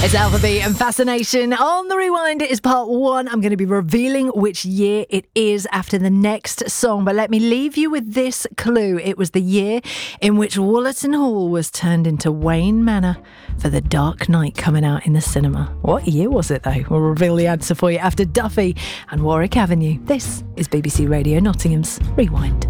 It's Alphabet and Fascination. On the Rewind, it is part one. I'm going to be revealing which year it is after the next song. But let me leave you with this clue. It was the year in which Woollerton Hall was turned into Wayne Manor for The Dark Knight coming out in the cinema. What year was it, though? We'll reveal the answer for you after Duffy and Warwick Avenue. This is BBC Radio Nottingham's Rewind.